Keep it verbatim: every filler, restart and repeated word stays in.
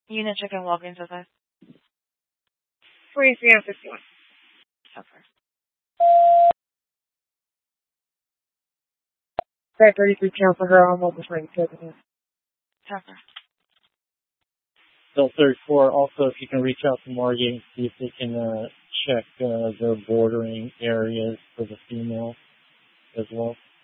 Unit check and walk-in so fast. forty-three and fifty-one. Suffer. That thirty-three count for her. I'm almost ready to take it. Suffer. Bill thirty-four, also if you can reach out to Margate and see if they can uh, check uh, their bordering areas for the female as well.